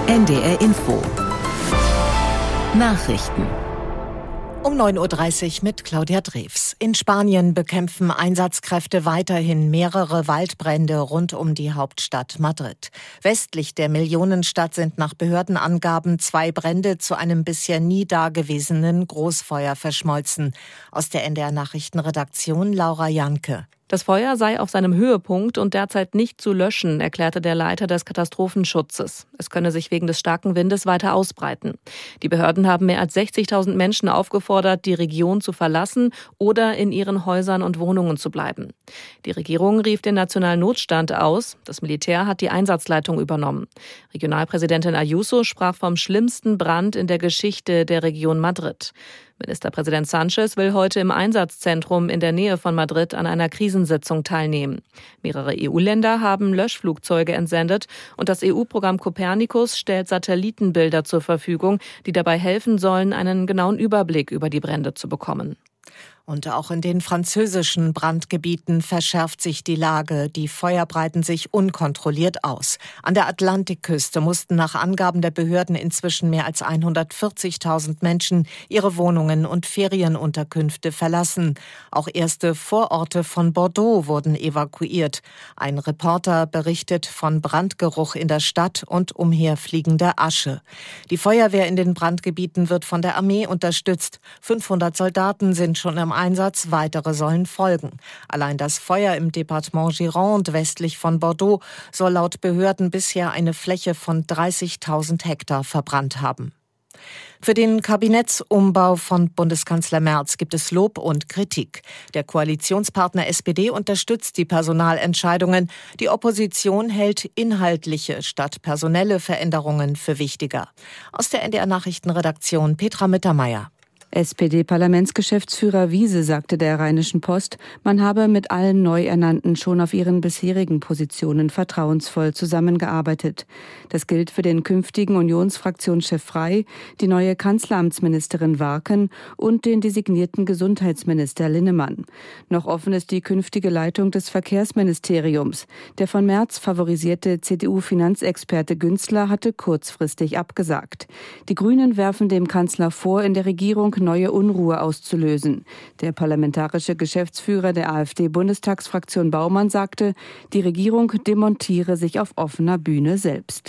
NDR Info. Nachrichten. Um 9.30 Uhr mit Claudia Drews. In Spanien bekämpfen Einsatzkräfte weiterhin mehrere Waldbrände rund um die Hauptstadt Madrid. Westlich der Millionenstadt sind nach Behördenangaben 2 Brände zu einem bisher nie dagewesenen Großfeuer verschmolzen. Aus der NDR Nachrichtenredaktion Laura Janke. Das Feuer sei auf seinem Höhepunkt und derzeit nicht zu löschen, erklärte der Leiter des Katastrophenschutzes. Es könne sich wegen des starken Windes weiter ausbreiten. Die Behörden haben mehr als 60.000 Menschen aufgefordert, die Region zu verlassen oder in ihren Häusern und Wohnungen zu bleiben. Die Regierung rief den nationalen Notstand aus. Das Militär hat die Einsatzleitung übernommen. Regionalpräsidentin Ayuso sprach vom schlimmsten Brand in der Geschichte der Region Madrid. Ministerpräsident Sánchez will heute im Einsatzzentrum in der Nähe von Madrid an einer Krisensitzung teilnehmen. Mehrere EU-Länder haben Löschflugzeuge entsendet und das EU-Programm Copernicus stellt Satellitenbilder zur Verfügung, die dabei helfen sollen, einen genauen Überblick über die Brände zu bekommen. Und auch in den französischen Brandgebieten verschärft sich die Lage. Die Feuer breiten sich unkontrolliert aus. An der Atlantikküste mussten nach Angaben der Behörden inzwischen mehr als 140.000 Menschen ihre Wohnungen und Ferienunterkünfte verlassen. Auch erste Vororte von Bordeaux wurden evakuiert. Ein Reporter berichtet von Brandgeruch in der Stadt und umherfliegender Asche. Die Feuerwehr in den Brandgebieten wird von der Armee unterstützt. 500 Soldaten sind schon im Einsatz, weitere sollen folgen. Allein das Feuer im Departement Gironde westlich von Bordeaux soll laut Behörden bisher eine Fläche von 30.000 Hektar verbrannt haben. Für den Kabinettsumbau von Bundeskanzler Merz gibt es Lob und Kritik. Der Koalitionspartner SPD unterstützt die Personalentscheidungen. Die Opposition hält inhaltliche statt personelle Veränderungen für wichtiger. Aus der NDR Nachrichtenredaktion Petra Mittermeier. SPD-Parlamentsgeschäftsführer Wiese sagte der Rheinischen Post, man habe mit allen Neuernannten schon auf ihren bisherigen Positionen vertrauensvoll zusammengearbeitet. Das gilt für den künftigen Unionsfraktionschef Frey, die neue Kanzleramtsministerin Warken und den designierten Gesundheitsminister Linnemann. Noch offen ist die künftige Leitung des Verkehrsministeriums. Der von Merz favorisierte CDU-Finanzexperte Günzler hatte kurzfristig abgesagt. Die Grünen werfen dem Kanzler vor, in der Regierung neue Unruhe auszulösen. Der parlamentarische Geschäftsführer der AfD-Bundestagsfraktion Baumann sagte, die Regierung demontiere sich auf offener Bühne selbst.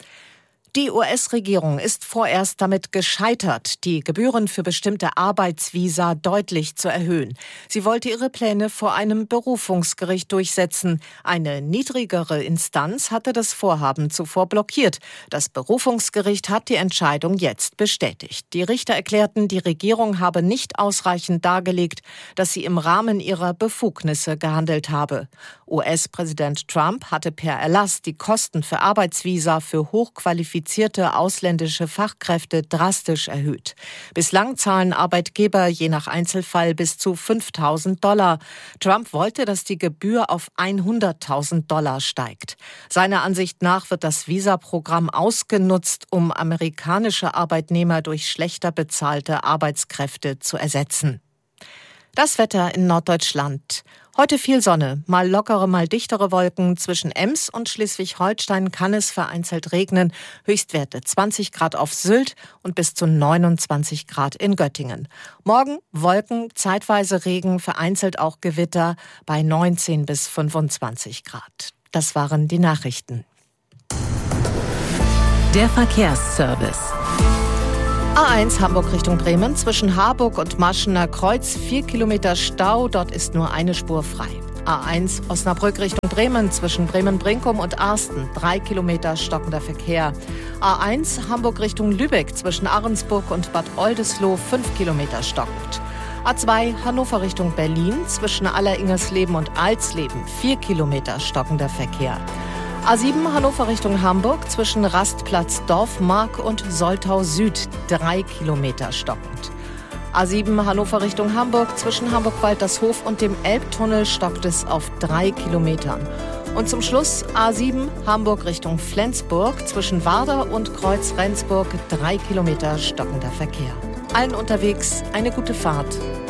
Die US-Regierung ist vorerst damit gescheitert, die Gebühren für bestimmte Arbeitsvisa deutlich zu erhöhen. Sie wollte ihre Pläne vor einem Berufungsgericht durchsetzen. Eine niedrigere Instanz hatte das Vorhaben zuvor blockiert. Das Berufungsgericht hat die Entscheidung jetzt bestätigt. Die Richter erklärten, die Regierung habe nicht ausreichend dargelegt, dass sie im Rahmen ihrer Befugnisse gehandelt habe. US-Präsident Trump hatte per Erlass die Kosten für Arbeitsvisa für hochqualifizierte ausländische Fachkräfte drastisch erhöht. Bislang zahlen Arbeitgeber je nach Einzelfall bis zu $5.000. Trump wollte, dass die Gebühr auf $100.000 steigt. Seiner Ansicht nach wird das Visaprogramm ausgenutzt, um amerikanische Arbeitnehmer durch schlechter bezahlte Arbeitskräfte zu ersetzen. Das Wetter in Norddeutschland. Heute viel Sonne, mal lockere, mal dichtere Wolken. Zwischen Ems und Schleswig-Holstein kann es vereinzelt regnen. Höchstwerte 20 Grad auf Sylt und bis zu 29 Grad in Göttingen. Morgen Wolken, zeitweise Regen, vereinzelt auch Gewitter bei 19 bis 25 Grad. Das waren die Nachrichten. Der Verkehrsservice. A1 Hamburg Richtung Bremen, zwischen Harburg und Maschener Kreuz 4 Kilometer Stau, dort ist nur eine Spur frei. A1 Osnabrück Richtung Bremen, zwischen Bremen-Brinkum und Arsten 3 Kilometer stockender Verkehr. A1 Hamburg Richtung Lübeck, zwischen Ahrensburg und Bad Oldesloe 5 Kilometer stockend. A2 Hannover Richtung Berlin, zwischen Alleringersleben und Alsleben 4 Kilometer stockender Verkehr. A7 Hannover Richtung Hamburg, zwischen Rastplatz Dorfmark und Soltau Süd 3 Kilometer stockend. A7 Hannover Richtung Hamburg, zwischen Hamburg-Waltershof und dem Elbtunnel stockt es auf 3 Kilometern. Und zum Schluss A7 Hamburg Richtung Flensburg, zwischen Warder und Kreuz Rendsburg 3 Kilometer stockender Verkehr. Allen unterwegs eine gute Fahrt.